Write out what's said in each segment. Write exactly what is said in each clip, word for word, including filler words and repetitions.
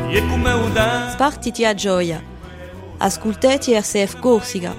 Spartiti a gioia. Ascoltati R C F Corsica.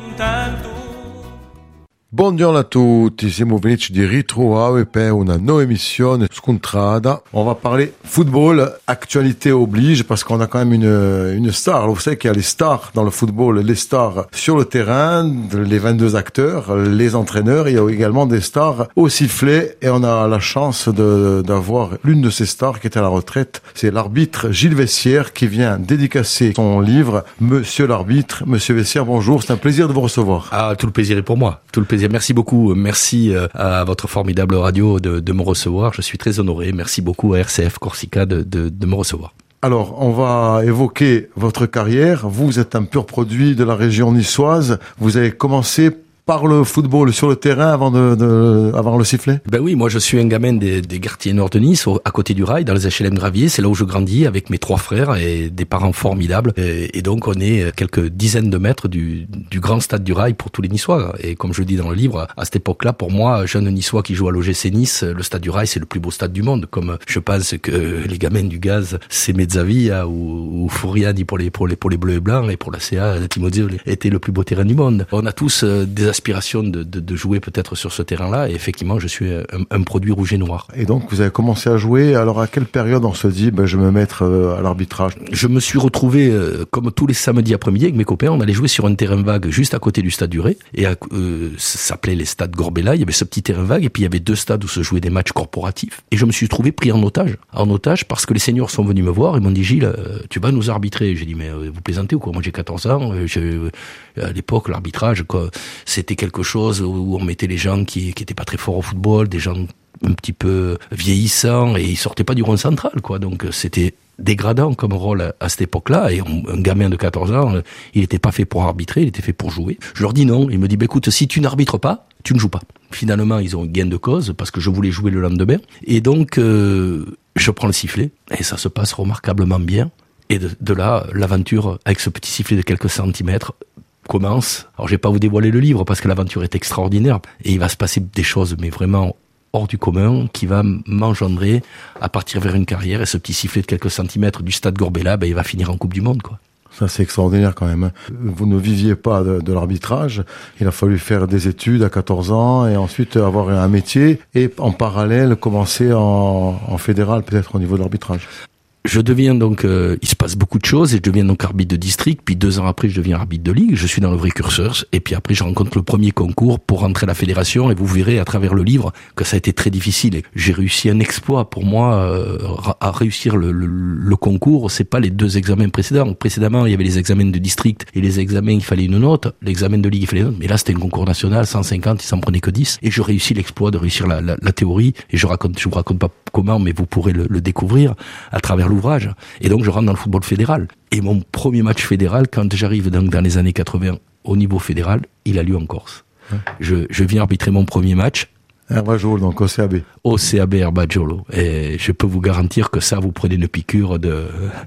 Buongiorno a tutti, siamo venuti di ritrovare per una nuova emissione scontrada. On va parler football, actualité oblige, parce qu'on a quand même une, une star. Vous savez qu'il y a les stars dans le football, les stars sur le terrain, les vingt-deux acteurs, les entraîneurs. Il y a également des stars au sifflet et on a la chance de, d'avoir l'une de ces stars qui est à la retraite. C'est l'arbitre Gilles Vessière qui vient dédicacer son livre Monsieur l'arbitre. Monsieur Vessière, bonjour, c'est un plaisir de vous recevoir. Ah, tout le plaisir est pour moi, tout le plaisir. Merci beaucoup, merci à votre formidable radio de, de me recevoir. Je suis très honoré. Merci beaucoup à R C F Corsica de, de, de me recevoir. Alors, on va évoquer votre carrière. Vous êtes un pur produit de la région niçoise. Vous avez commencé par le football sur le terrain avant de, de avant le sifflet. Ben oui, moi je suis un gamin des, des quartiers nord de Nice, au, à côté du rail, dans les H L M Gravier. C'est là où je grandis avec mes trois frères et des parents formidables. Et, et donc on est quelques dizaines de mètres du, du grand stade du rail pour tous les Niçois. Et comme je le dis dans le livre, à cette époque-là, pour moi, jeune Niçois qui joue à l'O G C Nice, le stade du rail c'est le plus beau stade du monde. Comme je pense que les gamins du Gaz, c'est Mezzavia ou, ou Furiani pour les pour les pour les bleus et blancs, et pour la C A, Timozio était le plus beau terrain du monde. On a tous euh, des aspiration de, de, de jouer peut-être sur ce terrain-là, et effectivement je suis un, un produit rouge et noir. Et donc vous avez commencé à jouer, alors à quelle période on se dit ben, je vais me mettre à l'arbitrage? Je me suis retrouvé euh, comme tous les samedis après-midi avec mes copains, on allait jouer sur un terrain vague juste à côté du stade du Ré, et euh, ça s'appelait les stades Gorbella, il y avait ce petit terrain vague, et puis il y avait deux stades où se jouaient des matchs corporatifs, et je me suis trouvé pris en otage, en otage parce que les seniors sont venus me voir et m'ont dit Gilles, euh, tu vas nous arbitrer. J'ai dit mais euh, vous plaisantez ou quoi, moi j'ai quatorze ans, euh, je, à l'époque l'arbitrage quoi, c'était quelque chose où on mettait les gens qui qui étaient pas très forts au football, des gens un petit peu vieillissants, et ils sortaient pas du rond central quoi, donc c'était dégradant comme rôle à, à cette époque-là, et on, un gamin de quatorze ans, il était pas fait pour arbitrer, il était fait pour jouer. Je leur dis non, il me dit bah, écoute, si tu n'arbitres pas, tu ne joues pas. Finalement, ils ont eu gain de cause parce que je voulais jouer le lendemain, et donc euh, je prends le sifflet et ça se passe remarquablement bien, et de, de là l'aventure avec ce petit sifflet de quelques centimètres commence. Alors je vais pas vous dévoiler le livre parce que l'aventure est extraordinaire et il va se passer des choses mais vraiment hors du commun qui va m'engendrer à partir vers une carrière, et ce petit sifflet de quelques centimètres du stade Gorbella, ben il va finir en Coupe du Monde quoi. Ça c'est extraordinaire quand même. Vous ne viviez pas de, de l'arbitrage, il a fallu faire des études à quatorze ans et ensuite avoir un métier et en parallèle commencer en, en fédéral peut-être au niveau de l'arbitrage. Je deviens donc, euh, il se passe beaucoup de choses, et je deviens donc arbitre de district, puis deux ans après je deviens arbitre de ligue, je suis dans le vrai curseur, et puis après je rencontre le premier concours pour rentrer à la fédération, et vous verrez à travers le livre que ça a été très difficile, et j'ai réussi un exploit pour moi, euh, à réussir le, le, le concours, c'est pas les deux examens précédents. Précédemment il y avait les examens de district, et les examens il fallait une note, l'examen de ligue il fallait une note, mais là c'était un concours national, cent cinquante, il s'en prenait que dix, et je réussis l'exploit de réussir la, la, la théorie, et je raconte, je vous raconte pas comment, mais vous pourrez le, le découvrir à travers l'ouvrage. Et donc je rentre dans le football fédéral. Et mon premier match fédéral, quand j'arrive donc dans les années quatre-vingts au niveau fédéral, il a lieu en Corse. Ouais. Je, je viens arbitrer mon premier match. Herbajolo, donc au C A B. Au C A B Herbajolo. Et je peux vous garantir que ça, vous prenez une piqûre de,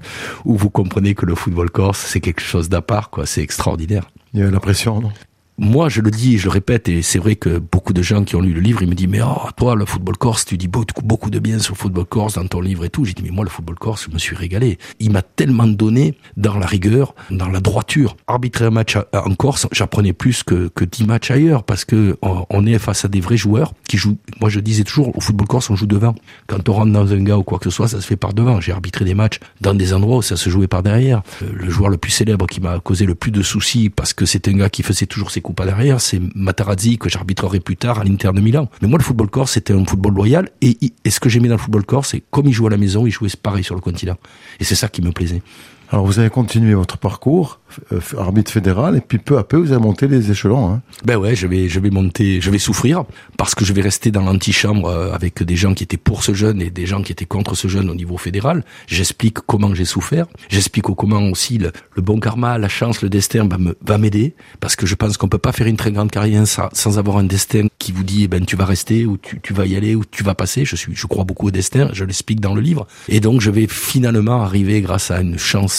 où vous comprenez que le football corse, c'est quelque chose d'à part, quoi. C'est extraordinaire. Il y a la pression, non? Moi, je le dis, je le répète, et c'est vrai que beaucoup de gens qui ont lu le livre, ils me disent, mais oh, toi, le football corse, tu dis beaucoup, beaucoup de bien sur le football corse dans ton livre et tout. J'ai dit, mais moi, le football corse, je me suis régalé. Il m'a tellement donné dans la rigueur, dans la droiture. Arbitrer un match en Corse, j'apprenais plus que, que dix matchs ailleurs, parce que on est face à des vrais joueurs qui jouent. Moi, je disais toujours, au football corse, on joue devant. Quand on rentre dans un gars ou quoi que ce soit, ça se fait par devant. J'ai arbitré des matchs dans des endroits où ça se jouait par derrière. Le joueur le plus célèbre qui m'a causé le plus de soucis, parce que c'est un gars qui faisait toujours ses coups par derrière, c'est Matarazzi, que j'arbitrerai plus tard à l'Inter de Milan. Mais moi, le football corse, c'était un football loyal, et, et ce que j'aimais dans le football corse, c'est comme il jouait à la maison, il jouait pareil sur le continent. Et c'est ça qui me plaisait. Alors vous avez continué votre parcours, euh, arbitre fédéral, et puis peu à peu vous avez monté les échelons. Hein. Ben ouais, je vais, je vais monter, je vais souffrir, parce que je vais rester dans l'antichambre euh, avec des gens qui étaient pour ce jeune et des gens qui étaient contre ce jeune au niveau fédéral. J'explique comment j'ai souffert, j'explique comment aussi le, le bon karma, la chance, le destin va, me, va m'aider, parce que je pense qu'on peut pas faire une très grande carrière sans, sans avoir un destin qui vous dit, eh ben tu vas rester, ou tu, tu vas y aller, ou tu vas passer. Je suis, je crois beaucoup au destin, je l'explique dans le livre, et donc je vais finalement arriver grâce à une chance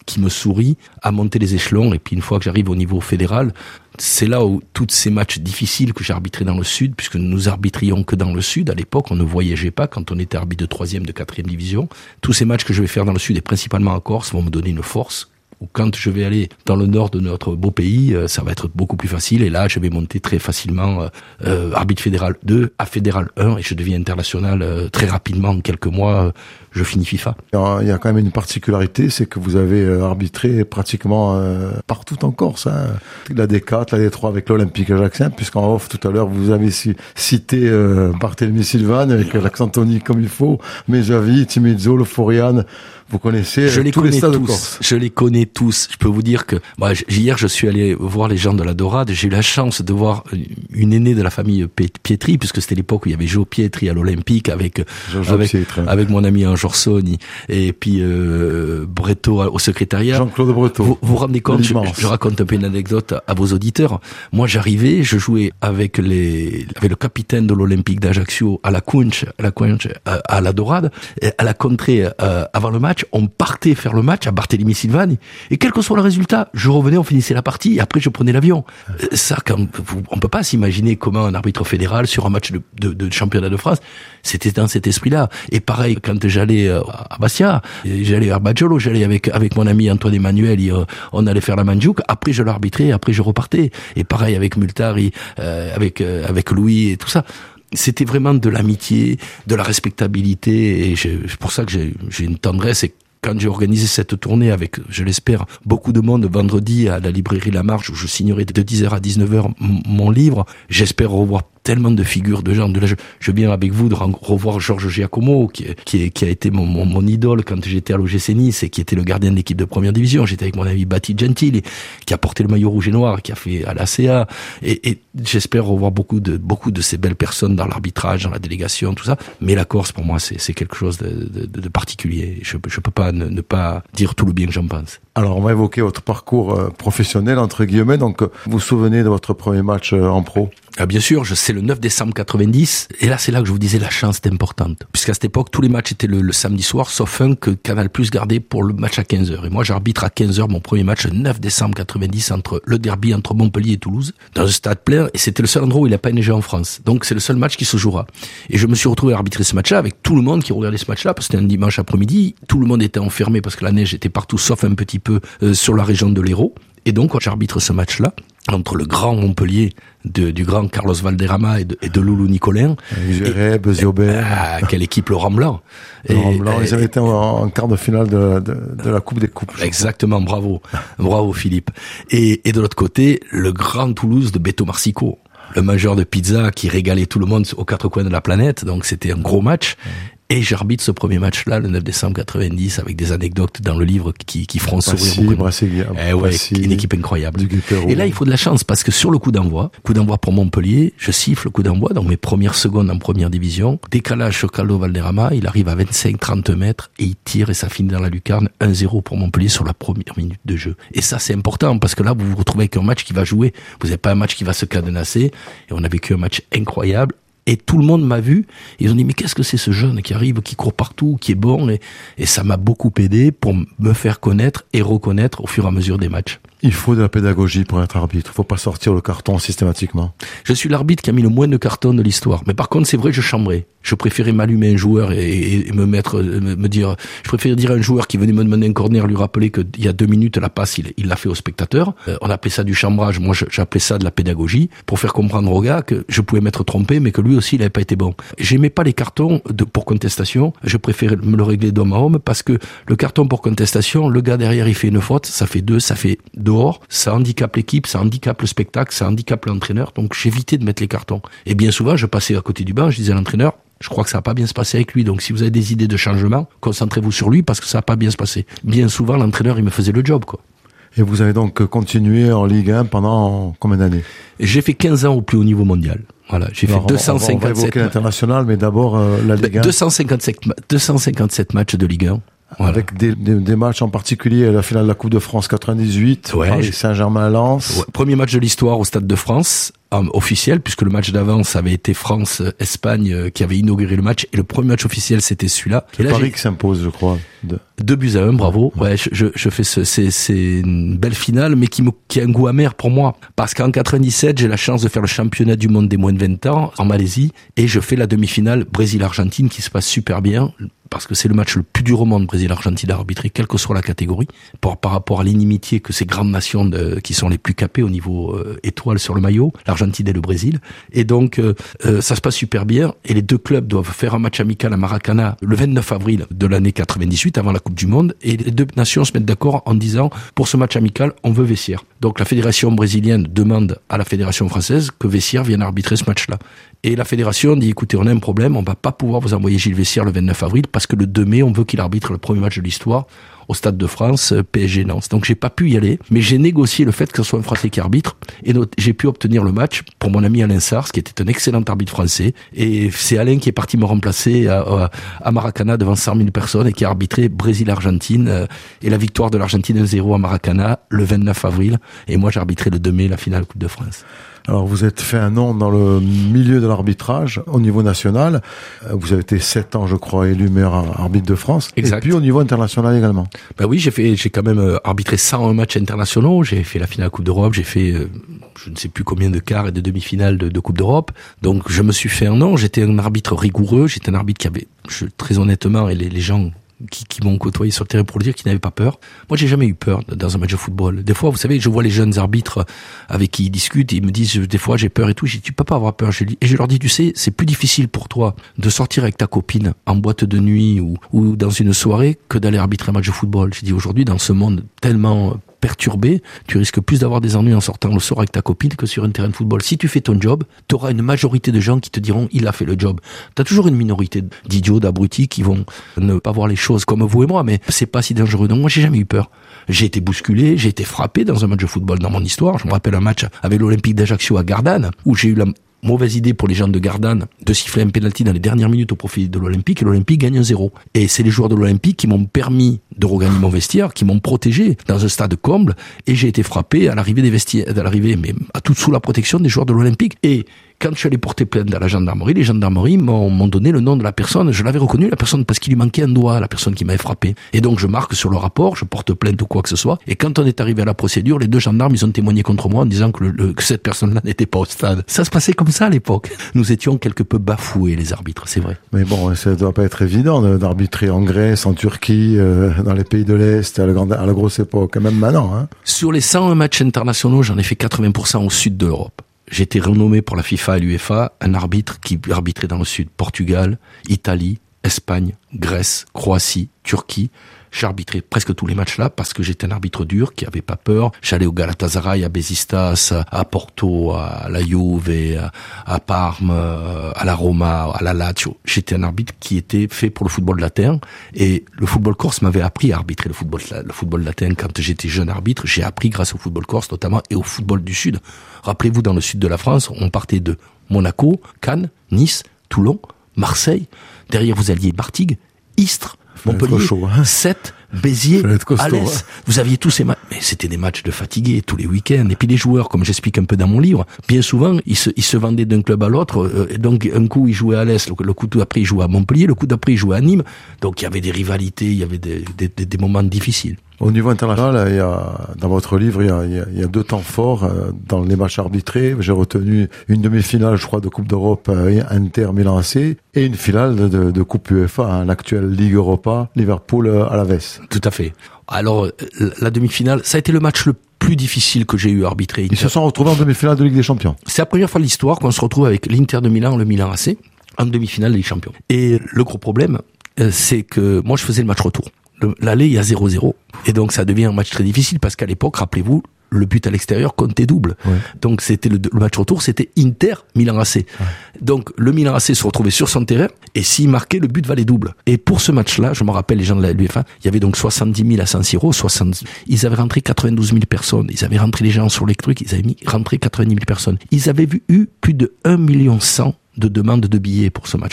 qui me sourit à monter les échelons. Et puis une fois que j'arrive au niveau fédéral, c'est là où tous ces matchs difficiles que j'ai arbitrés dans le Sud, puisque nous arbitrions que dans le Sud, à l'époque, on ne voyageait pas quand on était arbitre de troisième, de quatrième division. Tous ces matchs que je vais faire dans le Sud, et principalement en Corse, vont me donner une force. Ou quand je vais aller dans le nord de notre beau pays, ça va être beaucoup plus facile. Et là, je vais monter très facilement euh, euh, arbitre fédéral deux à fédéral un, et je deviens international euh, très rapidement. En quelques mois, euh, je finis FIFA. Il y a quand même une particularité, c'est que vous avez arbitré pratiquement euh, partout en Corse. Hein. La D quatre, la D trois avec l'Olympique Ajaccio, puisqu'en off tout à l'heure, vous avez cité euh, Barthélemy Sylvain avec l'accent tonique comme il faut, Mejavi, Timizzo, le Forian. Vous connaissez je les tous connais les stades tous. de Corse. Je les connais tous. Je peux vous dire que bah, hier je suis allé voir les gens de la Dorade. J'ai eu la chance de voir une aînée de la famille Pietri, puisque c'était l'époque où il y avait Joe Pietri à l'Olympique avec avec, avec mon ami Ange Orsoni et puis euh, Breto au secrétariat. Jean-Claude Breto. Vous vous rendez compte, je, je raconte un peu une anecdote à, à vos auditeurs. Moi j'arrivais, je jouais avec les avec le capitaine de l'Olympique d'Ajaccio à la Cunche, à la Cunche, à, à la Dorade, à la contrée euh, avant le match. On partait faire le match à Barthélemy Sylvani, et quel que soit le résultat, je revenais, on finissait la partie, et après je prenais l'avion. Ça, quand vous, on peut pas s'imaginer comment un arbitre fédéral sur un match de, de, de championnat de France, c'était dans cet esprit-là. Et pareil, quand j'allais à Bastia, j'allais à Bajolo, j'allais avec avec mon ami Antoine Emmanuel, et, on allait faire la Mandjouk, après je l'arbitrais, après je repartais. Et pareil avec Multari, euh, avec euh, avec Louis et tout ça. C'était vraiment de l'amitié, de la respectabilité, et c'est pour ça que j'ai, j'ai une tendresse. Et quand j'ai organisé cette tournée avec, je l'espère, beaucoup de monde vendredi à la librairie La Marche, où je signerai de dix heures à dix-neuf heures m- mon livre, j'espère revoir tellement de figures de gens. De là, je, je viens avec vous de revoir Georges Giacomo, qui, qui, qui a été mon, mon, mon idole quand j'étais à l'O G C Nice et qui était le gardien de l'équipe de première division. J'étais avec mon ami Bati Gentili, qui a porté le maillot rouge et noir, qui a fait à l'A C A. Et, et j'espère revoir beaucoup de, beaucoup de ces belles personnes dans l'arbitrage, dans la délégation, tout ça. Mais la Corse, pour moi, c'est, c'est quelque chose de, de, de particulier. Je, je peux pas ne, ne pas dire tout le bien que j'en pense. Alors, on va évoquer votre parcours euh, professionnel, entre guillemets. Donc, vous vous souvenez de votre premier match euh, en pro? Ah, bien sûr, je, c'est le neuf décembre quatre-vingt-dix, et là c'est là que je vous disais la chance est importante. Puisqu'à cette époque, tous les matchs étaient le, le samedi soir, sauf un que Canal Plus gardait pour le match à quinze heures. Et moi j'arbitre à quinze heures mon premier match le neuf décembre quatre-vingt-dix, entre le derby entre Montpellier et Toulouse, dans un stade plein, et c'était le seul endroit où il n'a pas neigé en France. Donc c'est le seul match qui se jouera. Et je me suis retrouvé à arbitrer ce match-là avec tout le monde qui regardait ce match-là, parce que c'était un dimanche après-midi, tout le monde était enfermé parce que la neige était partout, sauf un petit peu euh, sur la région de l'Hérault. Et donc, quand j'arbitre ce match-là, entre le grand Montpellier de, du grand Carlos Valderrama et de, et de Loulou Nicolin. Géré, Beziobert. Ah, quelle équipe, Laurent Blanc. Laurent Blanc, ils avaient été en, en quart de finale de, de, de la Coupe des Coupes. Exactement, bravo. Bravo, Philippe. Et, et de l'autre côté, le grand Toulouse de Beto Marsico, le mangeur de pizza qui régalait tout le monde aux quatre coins de la planète. Donc, c'était un gros match. Et j'arbitre ce premier match-là, le neuf décembre quatre-vingt-dix, avec des anecdotes dans le livre qui, qui feront sourire beaucoup. Brassigui, eh ouais, Brassigui, une équipe incroyable. Guitero. Et là, il faut de la chance, parce que sur le coup d'envoi, coup d'envoi pour Montpellier, je siffle le coup d'envoi, dans mes premières secondes en première division, décalage sur Caldo Valderrama, il arrive à vingt-cinq trente mètres, et il tire, et ça finit dans la lucarne, un zéro pour Montpellier sur la première minute de jeu. Et ça, c'est important, parce que là, vous vous retrouvez avec un match qui va jouer, vous n'avez pas un match qui va se cadenasser, et on a vécu un match incroyable. Et tout le monde m'a vu, ils ont dit mais qu'est-ce que c'est ce jeune qui arrive, qui court partout, qui est bon, et, et ça m'a beaucoup aidé pour me faire connaître et reconnaître au fur et à mesure des matchs. Il faut de la pédagogie pour être arbitre. Il faut pas sortir le carton systématiquement. Je suis l'arbitre qui a mis le moins de cartons de l'histoire. Mais par contre, c'est vrai, je chambrais. Je préférais m'allumer un joueur et, et, et me mettre, me, me dire, je préférais dire à un joueur qui venait me demander un corner, lui rappeler qu'il y a deux minutes, la passe, il, il l'a fait au spectateur. Euh, on appelait ça du chambrage. Moi, j'appelais ça de la pédagogie pour faire comprendre au gars que je pouvais m'être trompé, mais que lui aussi, il n'avait pas été bon. J'aimais pas les cartons de, pour contestation. Je préférais me le régler d'homme à homme parce que le carton pour contestation, le gars derrière, il fait une faute, ça fait deux, ça fait dehors, ça handicape l'équipe, ça handicape le spectacle, ça handicape l'entraîneur. Donc, j'évitais de mettre les cartons. Et bien souvent, je passais à côté du banc, je disais à l'entraîneur, je crois que ça va pas bien se passer avec lui. Donc, si vous avez des idées de changement, concentrez-vous sur lui parce que ça va pas bien se passer. Bien souvent, l'entraîneur, il me faisait le job, quoi. Et vous avez donc continué en Ligue un pendant combien d'années? J'ai fait quinze ans au plus haut niveau mondial. Voilà, j'ai Alors, fait deux cent cinquante-sept. On va évoquer l'international, mais d'abord euh, la Ligue un. deux cent cinquante-sept, deux cent cinquante-sept matchs de Ligue un. Voilà. Avec des, des, des matchs en particulier, la finale de la Coupe de France quatre-vingt-dix-huit, ouais, Paris je... Saint-Germain-Lens. Ouais. Premier match de l'histoire au Stade de France, euh, officiel, puisque le match d'avant, ça avait été France-Espagne euh, qui avait inauguré le match, et le premier match officiel, c'était celui-là. Et là, Paris j'ai... qui s'impose, je crois. De... Deux buts à un, bravo. Ouais, je, je, je fais ce, c'est, c'est une belle finale, mais qui me, qui a un goût amer pour moi. Parce qu'en quatre-vingt-dix-sept, j'ai la chance de faire le championnat du monde des moins de vingt ans, en Malaisie, et je fais la demi-finale Brésil-Argentine, qui se passe super bien, parce que c'est le match le plus dur au monde, Brésil-Argentine, à arbitrer, quelle que soit la catégorie, par, par rapport à l'inimitié que ces grandes nations de, qui sont les plus capées au niveau euh, étoile sur le maillot, l'Argentine et le Brésil. Et donc, euh, euh, ça se passe super bien, et les deux clubs doivent faire un match amical à Maracana le vingt-neuf avril de l'année quatre-vingt-dix-huit, avant la Coupe du Monde, et les deux nations se mettent d'accord en disant, pour ce match amical, on veut Vessière. Donc la fédération brésilienne demande à la fédération française que Vessière vienne arbitrer ce match-là. Et la fédération dit, écoutez, on a un problème, on va pas pouvoir vous envoyer Gilles Vessière le vingt-neuf avril, parce que le deux mai, on veut qu'il arbitre le premier match de l'histoire au Stade de France, P S G Nantes. Donc j'ai pas pu y aller, mais j'ai négocié le fait que ce soit un Français qui arbitre, et not- j'ai pu obtenir le match pour mon ami Alain Sars, qui était un excellent arbitre français, et c'est Alain qui est parti me remplacer à, à, à Maracana devant cent mille personnes, et qui a arbitré Brésil-Argentine, euh, et la victoire de l'Argentine un zéro à Maracana le vingt-neuf avril, et moi j'ai arbitré le deux mai la finale Coupe de France. Alors, vous êtes fait un nom dans le milieu de l'arbitrage au niveau national. Vous avez été sept ans, je crois, élu meilleur arbitre de France. Exact. Et puis au niveau international également. Ben oui, j'ai fait, j'ai quand même arbitré cent un matchs internationaux. J'ai fait la finale Coupe d'Europe. J'ai fait, euh, je ne sais plus combien de quarts et de demi-finales de, de Coupe d'Europe. Donc, je me suis fait un nom. J'étais un arbitre rigoureux. J'étais un arbitre qui avait, je, très honnêtement, et les, les gens qui, qui m'ont côtoyé sur le terrain pour le dire, qui n'avaient pas peur. Moi, j'ai jamais eu peur dans un match de football. Des fois, vous savez, je vois les jeunes arbitres avec qui ils discutent, et ils me disent, des fois, j'ai peur et tout. Je dis, tu peux pas avoir peur. Et je leur dis, tu sais, c'est plus difficile pour toi de sortir avec ta copine en boîte de nuit ou, ou dans une soirée que d'aller arbitrer un match de football. Je dis, aujourd'hui, dans ce monde tellement perturbé, tu risques plus d'avoir des ennuis en sortant le soir avec ta copine que sur un terrain de football. Si tu fais ton job, tu auras une majorité de gens qui te diront il a fait le job. Tu as toujours une minorité d'idiots, d'abrutis qui vont ne pas voir les choses comme vous et moi, mais c'est pas si dangereux. Donc moi j'ai jamais eu peur. J'ai été bousculé, j'ai été frappé dans un match de football dans mon histoire. Je me rappelle un match avec l'Olympique d'Ajaccio à Gardanne où j'ai eu la mauvaise idée pour les gens de Gardanne de siffler un penalty dans les dernières minutes au profit de l'Olympique, et l'Olympique gagne un zéro. Et c'est les joueurs de l'Olympique qui m'ont permis de regagner mon vestiaire, qui m'ont protégé dans un stade comble, et j'ai été frappé à l'arrivée des vestiaires, à l'arrivée, mais à tout sous la protection des joueurs de l'Olympique. Et quand je suis allé porter plainte à la gendarmerie, les gendarmeries m'ont, m'ont donné le nom de la personne. Je l'avais reconnu, la personne, parce qu'il lui manquait un doigt, la personne qui m'avait frappé. Et donc, je marque sur le rapport, je porte plainte ou quoi que ce soit. Et quand on est arrivé à la procédure, les deux gendarmes, ils ont témoigné contre moi en disant que, le, le, que cette personne-là n'était pas au stade. Ça se passait comme ça à l'époque. Nous étions quelque peu bafoués, les arbitres, c'est vrai. Mais bon, ça doit pas être évident d'arbitrer en Grèce, en Turquie, euh, dans les pays de l'Est, à la, grande, à la grosse époque, même maintenant, hein. Sur les cent un matchs internationaux, j'en ai fait quatre-vingts pour cent au sud de l'Europe. J'étais renommé pour la FIFA et l'UEFA, un arbitre qui arbitrait dans le sud. Portugal, Italie, Espagne, Grèce, Croatie, Turquie. J'ai arbitré presque tous les matchs là parce que j'étais un arbitre dur qui avait pas peur. J'allais au Galatasaray, à Besiktas, à Porto, à la Juve, à, à Parme, à la Roma, à la Lazio. J'étais un arbitre qui était fait pour le football latin, et le football corse m'avait appris à arbitrer le football, le football latin. Quand j'étais jeune arbitre, j'ai appris grâce au football corse notamment et au football du sud. Rappelez-vous, dans le sud de la France, on partait de Monaco, Cannes, Nice, Toulon, Marseille. Derrière, vous alliez Martigues, Istres, Montpellier, chaud, hein. Sète, Béziers, Alès. Hein. Vous aviez tous ces matchs. Mais c'était des matchs de fatigués tous les week-ends. Et puis les joueurs, comme j'explique un peu dans mon livre, bien souvent, ils se, ils se vendaient d'un club à l'autre. Euh, donc un coup, ils jouaient à Alès, le, le coup d'après, ils jouaient à Montpellier, le coup d'après, ils jouaient à Nîmes. Donc il y avait des rivalités, il y avait des, des, des, des moments difficiles. Au niveau international, il y a, dans votre livre, il y a, il y a, il y a deux temps forts euh, dans les matchs arbitrés. J'ai retenu une demi-finale, je crois, de Coupe d'Europe euh, Inter Milan A C et une finale de, de, de Coupe UEFA, hein, l'actuelle Ligue Europa, Liverpool euh, à la Vesse. Tout à fait. Alors, la demi-finale, ça a été le match le plus difficile que j'ai eu à arbitrer. Ils se sont retrouvés en demi-finale de Ligue des Champions. C'est la première fois de l'histoire qu'on se retrouve avec l'Inter de Milan, le Milan A C, en demi-finale de Ligue des Champions. Et le gros problème, c'est que moi, je faisais le match retour. Le, l'aller, il y a zéro zéro. Et donc, ça devient un match très difficile parce qu'à l'époque, rappelez-vous, le but à l'extérieur comptait double. Ouais. Donc, c'était le, le match retour, c'était Inter-Milan A C. Ouais. Donc, le Milan A C se retrouvait sur son terrain et s'il marquait, le but valait double. Et pour ce match-là, je me rappelle les gens de la UEFA, il y avait donc soixante-dix mille à San Siro, soixante ils avaient rentré quatre-vingt-douze mille personnes. Ils avaient rentré les gens sur les trucs, ils avaient mis, rentré quatre-vingt-dix mille personnes. Ils avaient vu, eu plus de un million cent de demandes de billets pour ce match-là.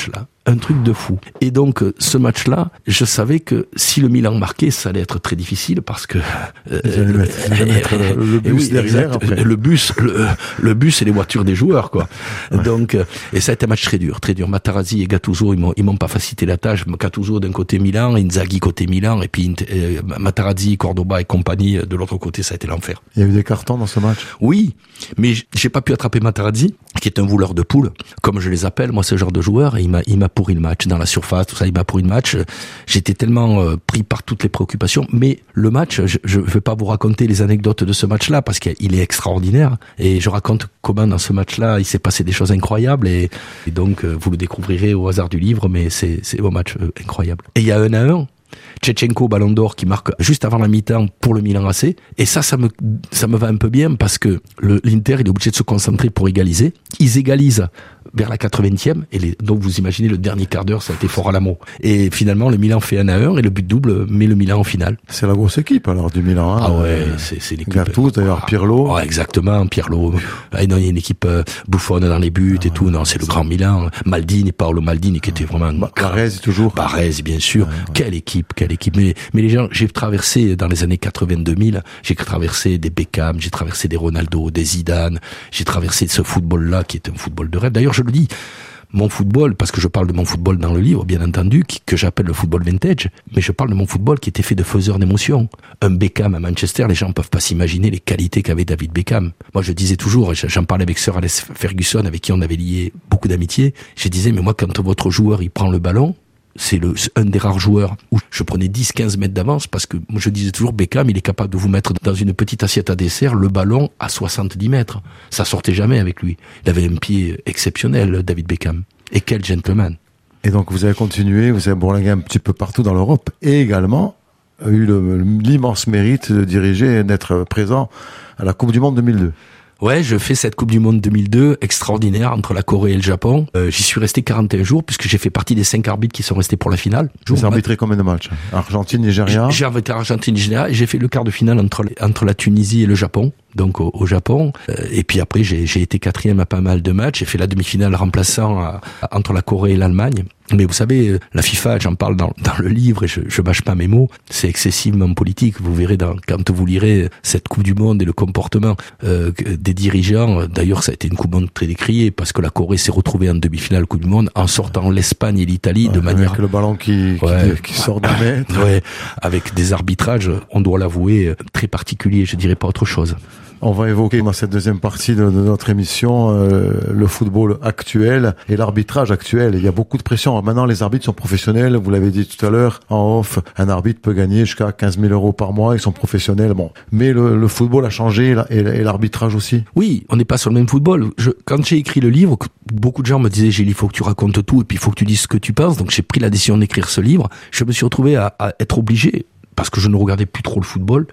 un truc de fou. Et donc, ce match-là, je savais que si le Milan marquait, ça allait être très difficile parce que euh, le, mettre, mettre le, le bus oui, derrière. Après. Le bus, le, le bus et les voitures des joueurs, quoi. Ouais. Donc, et ça a été un match très dur, très dur. Materazzi et Gattuso, ils m'ont, ils m'ont pas facilité la tâche. Gattuso d'un côté Milan, Inzaghi côté Milan, et puis euh, Materazzi, Cordoba et compagnie de l'autre côté, ça a été l'enfer. Il y a eu des cartons dans ce match. Oui, mais j'ai pas pu attraper Materazzi, qui est un voleur de poules, comme je les appelle, moi, ce genre de joueur, et il m'a, il m'a pourri le match, dans la surface, tout ça, il m'a pourri le match. J'étais tellement euh, pris par toutes les préoccupations, mais le match, je, je vais pas vous raconter les anecdotes de ce match-là, parce qu'il est extraordinaire, et je raconte comment dans ce match-là, il s'est passé des choses incroyables, et, et donc, euh, vous le découvrirez au hasard du livre, mais c'est, c'est un match euh, incroyable. Et il y a un à un, Tchechenko, Ballon d'Or, qui marque juste avant la mi-temps pour le Milan A C. Et ça, ça me, ça me va un peu bien parce que le, l'Inter, il est obligé de se concentrer pour égaliser. Ils égalisent vers la quatre-vingtième. Et les, donc, vous imaginez, le dernier quart d'heure, ça a été fort à l'amo. Et finalement, le Milan fait un à un et le but double met le Milan en finale. C'est la grosse équipe, alors, du Milan. Hein. Ah ouais, c'est, c'est l'équipe. Gattuso, d'ailleurs, ah, Pirlo. Ah, exactement, Pirlo. Ah, non, il y a une équipe euh, bouffonne dans les buts ah, et tout. Non, c'est, c'est le grand Milan. Maldini, Paolo Maldini, qui était vraiment... Bah, Baresi, toujours. Baresi, bien sûr. Ouais, ouais. Quelle équipe, quelle équipe. Mais, mais les gens, j'ai traversé, dans les années quatre-vingt-deux mille, j'ai traversé des Beckham, j'ai traversé des Ronaldo, des Zidane, j'ai traversé ce football-là, qui est un football de rêve. D'ailleurs, je le dis, mon football, parce que je parle de mon football dans le livre, bien entendu, qui, que j'appelle le football vintage, mais je parle de mon football qui était fait de faiseurs d'émotions. Un Beckham à Manchester, les gens ne peuvent pas s'imaginer les qualités qu'avait David Beckham. Moi, je disais toujours, et j'en parlais avec Sir Alex Ferguson, avec qui on avait lié beaucoup d'amitié, je disais, mais moi, quand votre joueur, il prend le ballon, c'est le, c'est un des rares joueurs où je prenais dix quinze mètres d'avance parce que moi je disais toujours Beckham, il est capable de vous mettre dans une petite assiette à dessert le ballon à soixante-dix mètres. Ça sortait jamais avec lui. Il avait un pied exceptionnel, David Beckham. Et quel gentleman. Et donc vous avez continué, vous avez bourlingué un petit peu partout dans l'Europe et également eu le, l'immense mérite de diriger et d'être présent à la Coupe du Monde deux mille deux. Ouais, je fais cette Coupe du Monde deux mille deux extraordinaire entre la Corée et le Japon. Euh, j'y suis resté quarante et un jours puisque j'ai fait partie des cinq arbitres qui sont restés pour la finale. Vous avez arbitré combien de matchs? Argentine, Nigeria? J'ai arbitré Argentine, Nigeria et j'ai fait le quart de finale entre, entre la Tunisie et le Japon. Donc au, au Japon, euh, et puis après j'ai, j'ai été quatrième à pas mal de matchs, j'ai fait la demi-finale remplaçant à, à, entre la Corée et l'Allemagne. Mais vous savez, la FIFA, j'en parle dans, dans le livre et je, je mâche pas mes mots, c'est excessivement politique. Vous verrez dans, quand vous lirez cette Coupe du Monde et le comportement euh, des dirigeants. D'ailleurs, ça a été une Coupe du Monde très décriée parce que la Corée s'est retrouvée en demi-finale Coupe du Monde en sortant l'Espagne et l'Italie ouais, de manière... Avec le ballon qui, ouais, qui, qui sort du mètre. Ouais, avec des arbitrages, on doit l'avouer, très particuliers, je dirais pas autre chose. On va évoquer dans cette deuxième partie de, de notre émission euh, le football actuel et l'arbitrage actuel. Il y a beaucoup de pression. Maintenant, les arbitres sont professionnels. Vous l'avez dit tout à l'heure, en off, un arbitre peut gagner jusqu'à quinze mille euros par mois. Ils sont professionnels. Bon, mais le, le football a changé et, et l'arbitrage aussi. Oui, on n'est pas sur le même football. Je, quand j'ai écrit le livre, beaucoup de gens me disaient, Gilles, il faut que tu racontes tout et puis il faut que tu dises ce que tu penses. Donc j'ai pris la décision d'écrire ce livre. Je me suis retrouvé à, à être obligé, parce que je ne regardais plus trop le football,